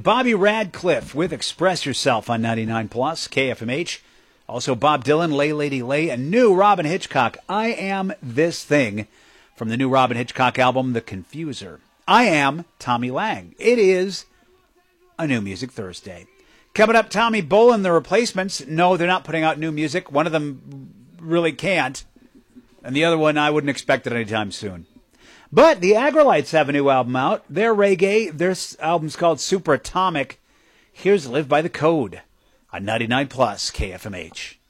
Bobby Radcliffe with Express Yourself on 99 Plus, KFMH. Also Bob Dylan, Lay Lady Lay, and new Robin Hitchcock, I Am This Thing, from the new Robin Hitchcock album, The Confuser. I am Tommy Lang. It is a New Music Thursday. Coming up, Tommy Bolin, The Replacements. No, they're not putting out new music. One of them really can't. And the other one, I wouldn't expect it anytime soon. But the Agrolites have a new album out. They're reggae. Their album's called Super Atomic. Here's Live by the Code on 99 Plus KFMH.